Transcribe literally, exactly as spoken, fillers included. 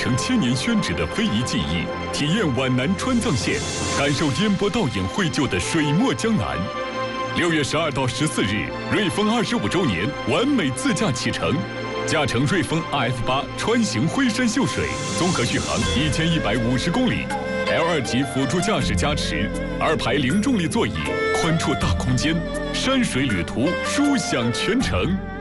承千年宣旨的非遗技艺，体验皖南川藏线，感受烟波倒影绘就的水墨江南。六月十二到十四日，瑞风二十五周年完美自驾启程，驾乘瑞风 R F 八穿行徽山秀水，综合续航一千一百五十公里 ，L 二级辅助驾驶加持，二排零重力座椅，宽绰大空间，山水旅途，舒享全程。